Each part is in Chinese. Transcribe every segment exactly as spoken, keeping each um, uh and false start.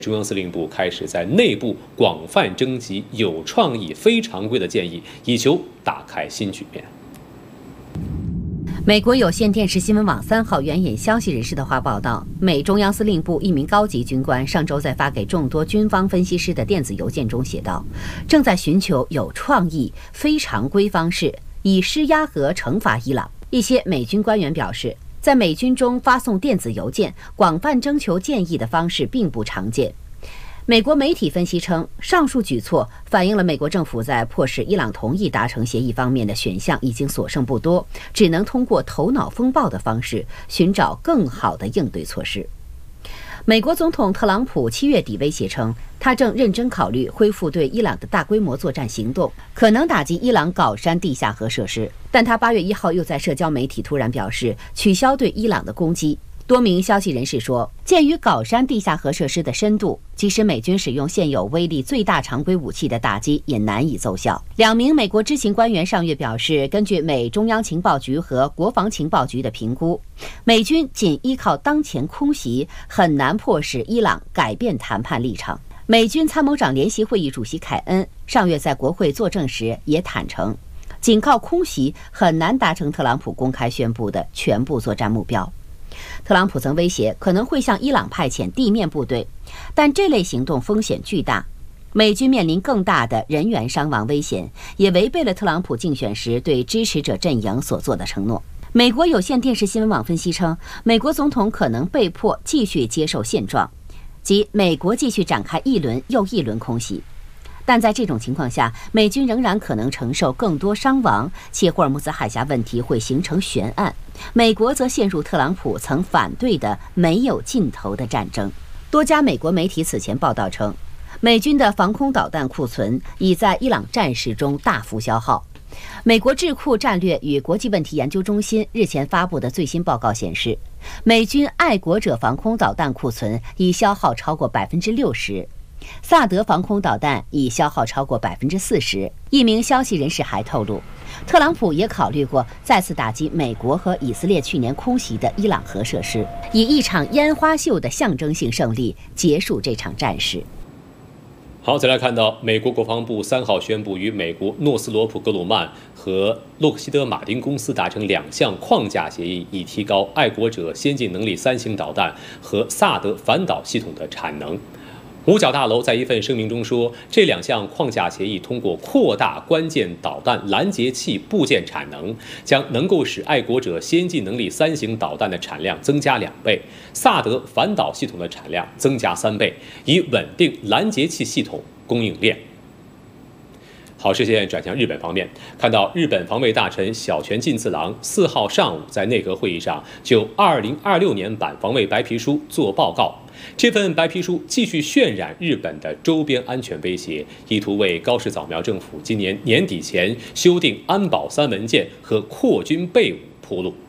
中央司令部开始在内部广泛征集有创意、非常规的建议，以求打开新局面。 美国有线电视新闻网三号援引消息人士的话报道，美中央司令部一名高级军官上周在发给众多军方分析师的电子邮件中写道，正在寻求有创意、非常规方式以施压和惩罚伊朗。一些美军官员表示，在美军中发送电子邮件、广泛征求建议的方式并不常见。美国媒体分析称，上述举措反映了美国政府在迫使伊朗同意达成协议方面的选项已经所剩不多，只能通过头脑风暴的方式寻找更好的应对措施。美国总统特朗普七月底威胁称，他正认真考虑恢复对伊朗的大规模作战行动，可能打击伊朗镐山地下核设施。但他八月一号又在社交媒体突然表示，取消对伊朗的攻击。多名消息人士说，鉴于镐山地下核设施的深度，即使美军使用现有威力最大常规武器的打击也难以奏效。两名美国知情官员上月表示，根据美中央情报局和国防情报局的评估，美军仅依靠当前空袭很难迫使伊朗改变谈判立场。美军参谋长联席会议主席凯恩上月在国会作证时也坦诚，仅靠空袭很难达成特朗普公开宣布的全部作战目标。特朗普曾威胁可能会向伊朗派遣地面部队，但这类行动风险巨大，美军面临更大的人员伤亡危险，也违背了特朗普竞选时对支持者阵营所做的承诺。美国有线电视新闻网分析称，美国总统可能被迫继续接受现状，即美国继续展开一轮又一轮空袭。但在这种情况下，美军仍然可能承受更多伤亡，且霍尔木兹海峡问题会形成悬案，美国则陷入特朗普曾反对的没有尽头的战争。多家美国媒体此前报道称，美军的防空导弹库存已在伊朗战事中大幅消耗。美国智库战略与国际问题研究中心日前发布的最新报告显示，美军爱国者防空导弹库存已消耗超过百分之六十。萨德防空导弹已消耗超过百分之四十。一名消息人士还透露，特朗普也考虑过再次打击美国和以色列去年空袭的伊朗核设施，以一场烟花秀的象征性胜利结束这场战事。 好，再来看到美国国防部三号宣布，与美国诺斯罗普格鲁曼和洛克希德马丁公司达成两项框架协议，以提高爱国者先进能力三型导弹和萨德反导系统的产能。五角大楼在一份声明中说，这两项框架协议通过扩大关键导弹拦截器部件产能，将能够使爱国者先进能力三型导弹的产量增加两倍，萨德反导系统的产量增加三倍，以稳定拦截器系统供应链。好，视线转向日本方面，看到日本防卫大臣小泉进次郎四号上午在内阁会议上就二零二六年版防卫白皮书作报告。这份白皮书继续渲染日本的周边安全威胁，意图为高市早苗政府今年年底前修订安保三文件和扩军备武铺路。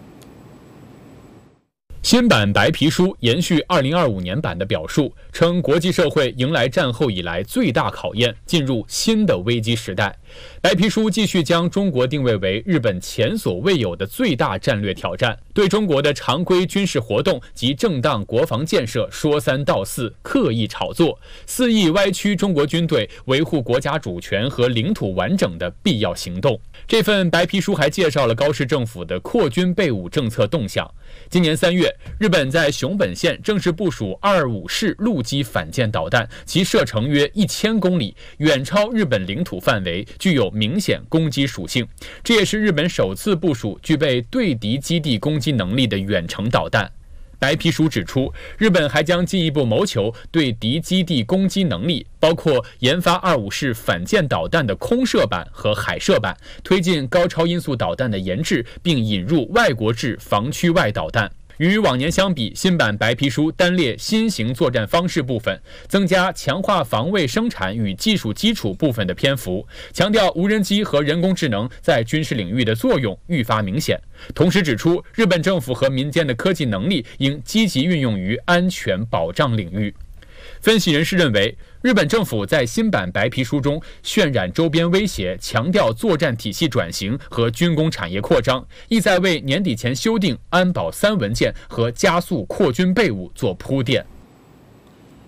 新版白皮书延续二零二五年版的表述，称国际社会迎来战后以来最大考验，进入新的危机时代。白皮书继续将中国定位为日本前所未有的最大战略挑战，对中国的常规军事活动及正当国防建设说三道四，刻意炒作，肆意歪曲中国军队维护国家主权和领土完整的必要行动。这份白皮书还介绍了高市政府的扩军备武政策动向。今年三月，日本在熊本县正式部署二五式陆基反舰导弹，其射程约一千公里，远超日本领土范围，具有明显攻击属性。这也是日本首次部署具备对敌基地攻击能力的远程导弹。白皮书指出，日本还将进一步谋求对敌基地攻击能力，包括研发二五式反舰导弹的空射版和海射版，推进高超音速导弹的研制，并引入外国制防区外导弹。与往年相比，新版白皮书单列新型作战方式部分，增加强化防卫生产与技术基础部分的篇幅，强调无人机和人工智能在军事领域的作用愈发明显。同时指出，日本政府和民间的科技能力应积极运用于安全保障领域。分析人士认为，日本政府在新版白皮书中渲染周边威胁，强调作战体系转型和军工产业扩张，意在为年底前修订安保三文件和加速扩军备武做铺垫。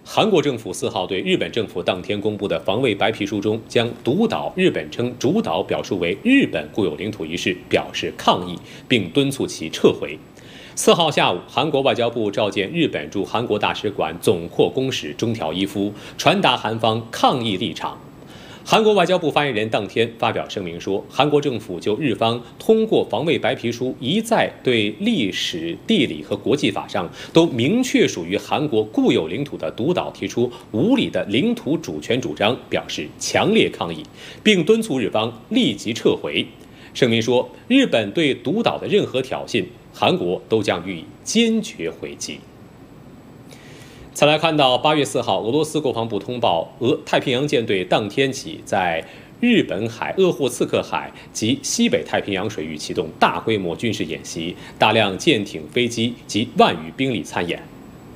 韩国政府四号对日本政府当天公布的防卫白皮书中，将独岛日本称主岛表述为日本固有领土一事表示抗议，并敦促其撤回。四号下午，韩国外交部召见日本驻韩国大使馆总扩公使中条一夫，传达韩方抗议立场。韩国外交部发言人当天发表声明说，韩国政府就日方通过防卫白皮书一再对历史、地理和国际法上都明确属于韩国固有领土的独岛提出无理的领土主权主张表示强烈抗议，并敦促日方立即撤回。声明说，日本对独岛的任何挑衅，韩国都将予以坚决回击。再来看到八月四号，俄罗斯国防部通报，俄太平洋舰队当天起在日本海、鄂霍次克海及西北太平洋水域启动大规模军事演习，大量舰艇、飞机及万余兵力参演。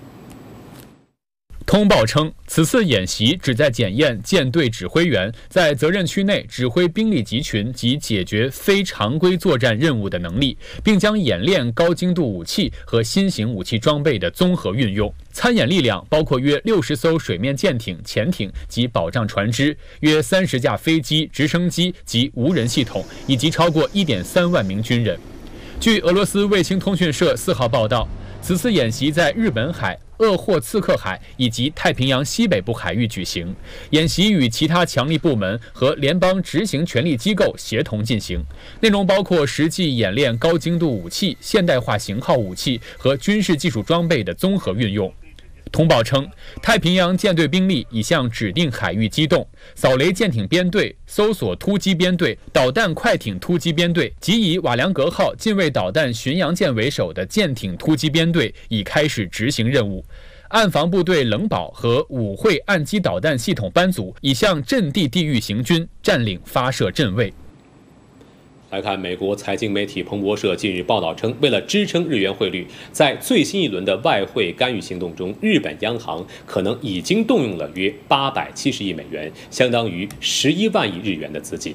通报称，此次演习旨在检验舰队指挥员在责任区内指挥兵力集群及解决非常规作战任务的能力，并将演练高精度武器和新型武器装备的综合运用。参演力量包括约六十艘水面舰艇、潜艇及保障船只，约三十架飞机、直升机及无人系统，以及超过一点三万名军人。据俄罗斯卫星通讯社四号报道，此次演习在日本海、鄂霍次克海以及太平洋西北部海域举行。演习与其他强力部门和联邦执行权力机构协同进行，内容包括实际演练高精度武器、现代化型号武器和军事技术装备的综合运用。通报称，太平洋舰队兵力已向指定海域机动，扫雷舰艇编队、搜索突击编队、导弹快艇突击编队及以瓦良格号近卫导弹巡洋舰为首的舰艇突击编队已开始执行任务。岸防部队冷保和武会岸基导弹系统班组已向阵地地域行军，占领发射阵位。 来看美国财经媒体彭博社近日报道称，为了支撑日元汇率，在最新一轮的外汇干预行动中，日本央行可能已经动用了约八百七十亿美元，相当于十一万亿日元的资金。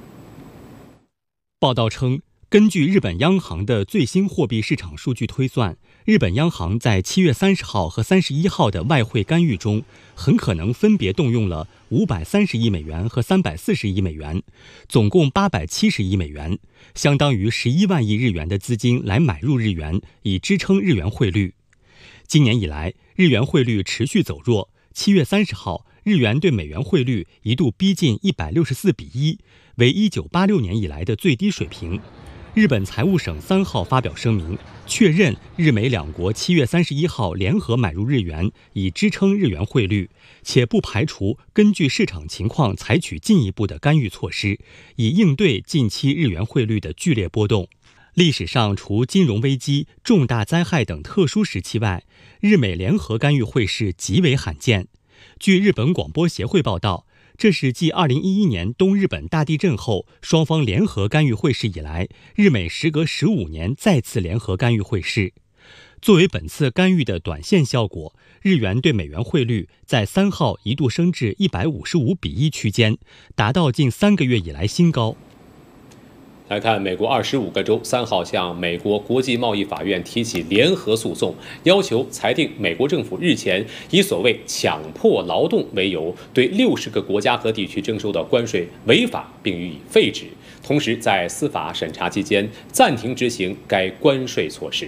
报道称，根据日本央行的最新货币市场数据推算，日本央行在七月三十号和三十一号的外汇干预中，很可能分别动用了五百三十亿美元和三百四十亿美元，总共八百七十亿美元，相当于十一万亿日元的资金来买入日元，以支撑日元汇率。今年以来，日元汇率持续走弱，七月三十号，日元对美元汇率一度逼近一百六十四比一，为一九八六年以来的最低水平。日本财务省三号发表声明，确认日美两国七月三十一号联合买入日元，以支撑日元汇率，且不排除根据市场情况采取进一步的干预措施，以应对近期日元汇率的剧烈波动。历史上，除金融危机、重大灾害等特殊时期外，日美联合干预汇市极为罕见。据日本广播协会报道，这是继二零一一年东日本大地震后，双方联合干预汇市以来，日美时隔十五年再次联合干预汇市。作为本次干预的短线效果，日元对美元汇率在三号一度升至一百五十五比一区间，达到近三个月以来新高。 来看，美国二十五个州三号向美国国际贸易法院提起联合诉讼，要求裁定美国政府日前以所谓强迫劳动为由，对六十个国家和地区征收的关税违法，并予以废止，同时在司法审查期间暂停执行该关税措施。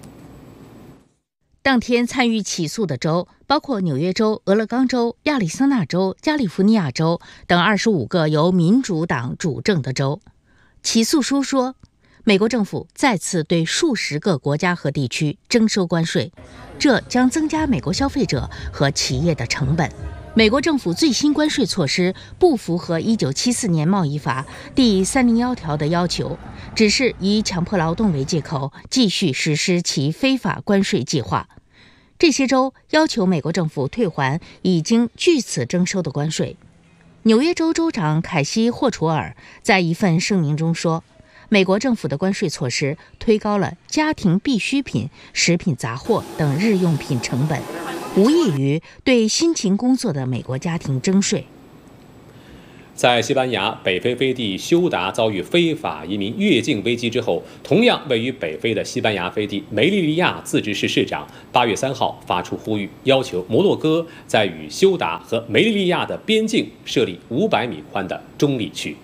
当天参与起诉的州包括纽约州、俄勒冈州、亚利桑那州、加利福尼亚州等二十五个由民主党主政的州。起诉书说，美国政府再次对数十个国家和地区征收关税，这将增加美国消费者和企业的成本。美国政府最新关税措施不符合一九七四年贸易法第三零一条的要求，只是以强迫劳动为借口继续实施其非法关税计划。这些州要求美国政府退还已经据此征收的关税。纽约州州长凯西·霍楚尔在一份声明中说，美国政府的关税措施推高了家庭必需品、食品杂货等日用品成本，无异于对辛勤工作的美国家庭征税。 在西班牙北非飞地休达遭遇非法移民越境危机之后，同样位于北非的西班牙飞地梅利利亚自治市市长八月三号发出呼吁，要求摩洛哥在与休达和梅利利亚的边境设立五百米宽的中立区。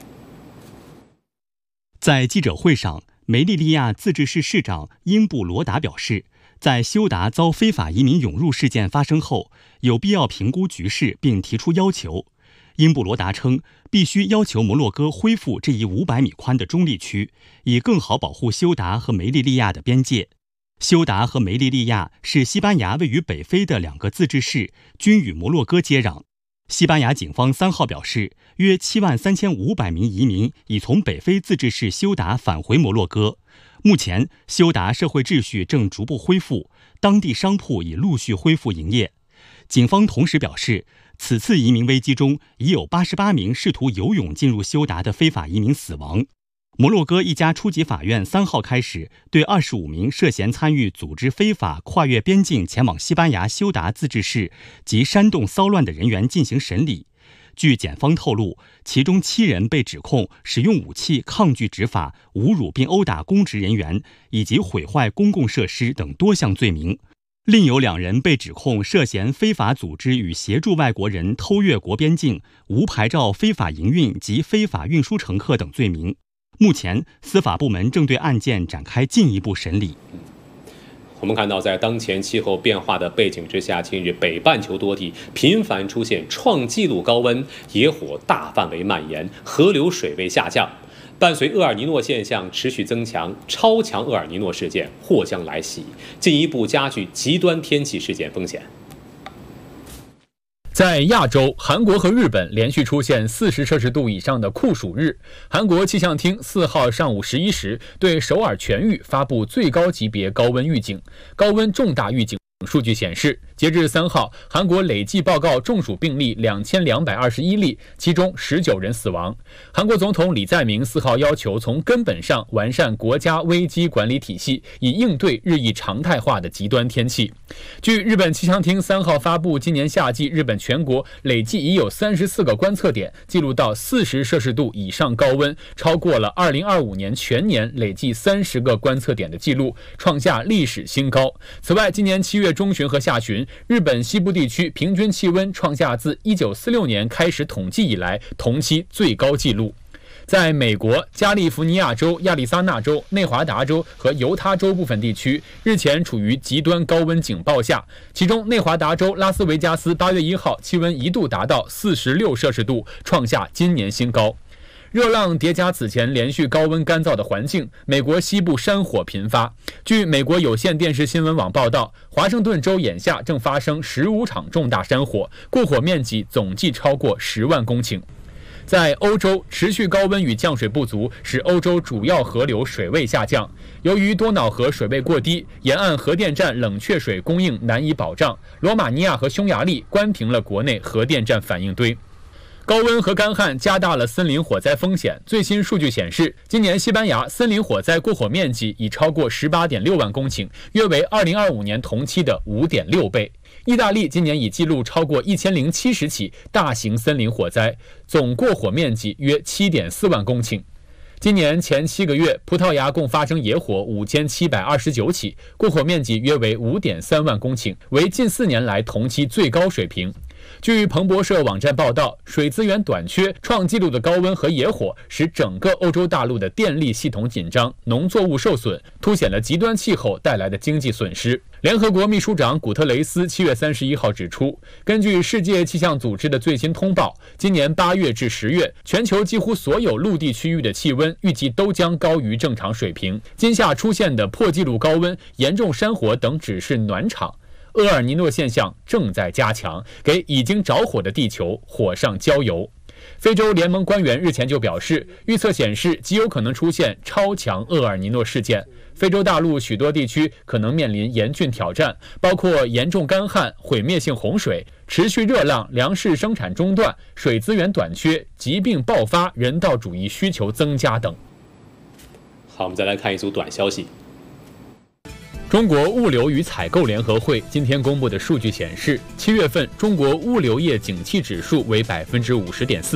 在记者会上，梅利利亚自治市市长英布罗达表示，在休达遭非法移民涌入事件发生后，有必要评估局势并提出要求。英布罗达称，必须要求摩洛哥恢复这一五百米宽的中立区，以更好保护休达和梅利利亚的边界。休达和梅利利亚是西班牙位于北非的两个自治市，均与摩洛哥接壤。西班牙警方三号表示，约七万三千五百名移民已从北非自治市休达返回摩洛哥。目前，休达社会秩序正逐步恢复，当地商铺已陆续恢复营业。警方同时表示，此次移民危机中已有八十八名试图游泳进入休达的非法移民死亡。摩洛哥一家初级法院三号开始对二十五名涉嫌参与组织非法跨越边境前往西班牙休达自治市及煽动骚乱的人员进行审理。据检方透露，其中七人被指控使用武器抗拒执法、侮辱并殴打公职人员以及毁坏公共设施等多项罪名。另有两人被指控涉嫌非法组织与协助外国人偷越国边境、无牌照非法营运及非法运输乘客等罪名。目前，司法部门正对案件展开进一步审理。 我们看到，在当前气候变化的背景之下，近日北半球多地频繁出现创纪录高温，野火大范围蔓延，河流水位下降。伴随厄尔尼诺现象持续增强，超强厄尔尼诺事件或将来袭，进一步加剧极端天气事件风险。 在亚洲，韩国和日本连续出现四十摄氏度以上的酷暑日。韩国气象厅四号上午十一时对首尔全域发布最高级别高温预警，高温重大预警。数据显示，截至三号，韩国累计报告中暑病例两千两百二十一例，其中十九人死亡。韩国总统李在明四号要求从根本上完善国家危机管理体系，以应对日益常态化的极端天气。据日本气象厅三号发布，今年夏季日本全国累计已有三十四个观测点记录到四十摄氏度以上高温，超过了二零二五年全年累计三十个观测点的记录，创下历史新高。此外，今年七月中旬和下旬，日本西部地区平均气温创下自一九四六年开始统计以来同期最高纪录。在美国加利福尼亚州、亚利桑那州、内华达州和犹他州部分地区日前处于极端高温警报下，其中内华达州拉斯维加斯八月一号气温一度达到四十六摄氏度，创下今年新高。热浪叠加此前连续高温干燥的环境，美国西部山火频发。据美国有线电视新闻网报道，华盛顿州眼下正发生十五场重大山火，过火面积总计超过十万公顷。在欧洲，持续高温与降水不足使欧洲主要河流水位下降。由于多瑙河水位过低，沿岸核电站冷却水供应难以保障，罗马尼亚和匈牙利关停了国内核电站反应堆。高温和干旱加大了森林火灾风险。最新数据显示，今年西班牙森林火灾过火面积已超过 十八点六万公顷，约为二零二五年同期的 五点六倍。意大利今年已记录超过一千零七十起大型森林火灾，总过火面积约 七点四万公顷。今年前七个月，葡萄牙共发生野火五千七百二十九起，过火面积约为 五点三万公顷，为近四年来同期最高水平。据彭博社网站报道，水资源短缺、创纪录的高温和野火使整个欧洲大陆的电力系统紧张，农作物受损，凸显了极端气候带来的经济损失。联合国秘书长古特雷斯七月三十一号指出，根据世界气象组织的最新通报，今年八月至十月，全球几乎所有陆地区域的气温预计都将高于正常水平。今夏出现的破纪录高温、严重山火等只是暖场。厄尔尼诺现象正在加强，给已经着火的地球火上浇油。非洲联盟官员日前就表示，预测显示极有可能出现超强厄尔尼诺事件。非洲大陆许多地区可能面临严峻挑战，包括严重干旱、毁灭性洪水、持续热浪、粮食生产中断、水资源短缺、疾病爆发、人道主义需求增加等。 好，我们再来看一组短消息。 中国物流与采购联合会今天公布的数据显示，七月份中国物流业景气指数为 百分之五十点四，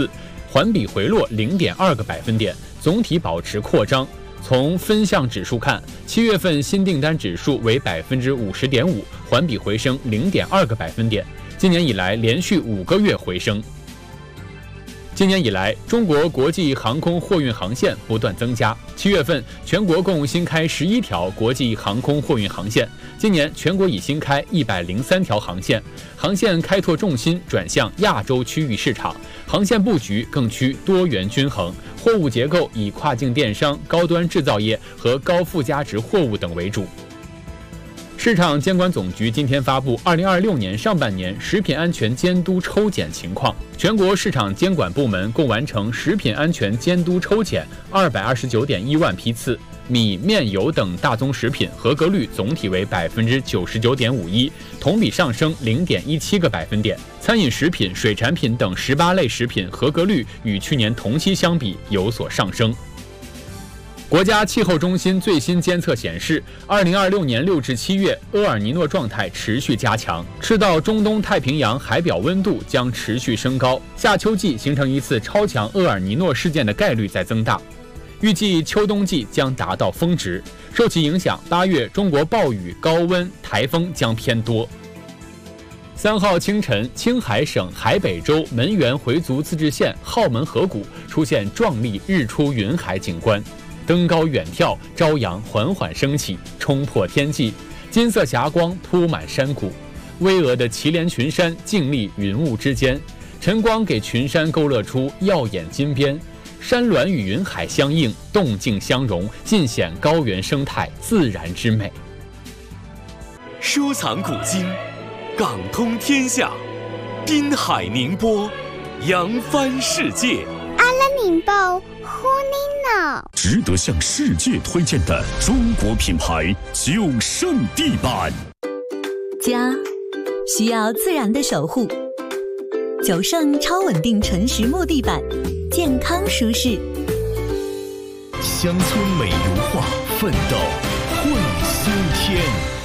环比回落 零点二个百分点，总体保持扩张。从分项指数看，七月份新订单指数为 百分之五十点五， 环比回升 零点二个百分点，今年以来连续五个月回升。今年以来，中国国际航空货运航线不断增加。七月份，全国共新开十一条国际航空货运航线。今年全国已新开一百零三条航线，航线开拓重心转向亚洲区域市场，航线布局更趋多元均衡，货物结构以跨境电商、高端制造业和高附加值货物等为主。市场监管总局今天发布二零二六年上半年食品安全监督抽检情况，全国市场监管部门共完成食品安全监督抽检二百二十九点一万批次，米、面、油等大宗食品合格率总体为 百分之九十九点五一， 同比上升 零点一七个百分点。餐饮食品、水产品等十八类食品合格率与去年同期相比有所上升。国家气候中心最新监测显示，二零二六年六至七月，厄尔尼诺状态持续加强，赤道中东太平洋海表温度将持续升高，夏秋季形成一次超强厄尔尼诺事件的概率在增大。预计秋冬季将达到峰值，受其影响，八月中国暴雨、高温、台风将偏多。三号清晨，青海省海北州门源回族自治县浩门河谷出现壮丽日出云海景观。登高远眺，朝阳缓缓升起，冲破天际，金色霞光铺满山谷，巍峨的祁连群山静立云雾之间，晨光给群山勾勒出耀眼金边，山峦与云海相映，动静相融，尽显高原生态自然之美。 收藏古今，港通天下，滨海宁波，扬帆世界。 阿拉宁报。 值得向世界推荐的中国品牌九胜地板。 家需要自然的守护，九胜超稳定纯实木地板，健康舒适。 乡村美如画，奋斗会新天。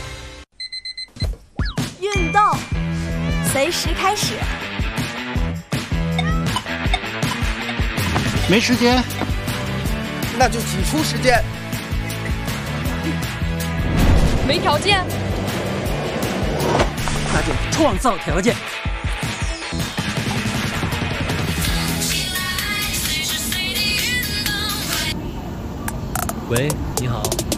运动随时开始。 没时间，那就挤出时间。 没条件， 那就创造条件。 喂，你好。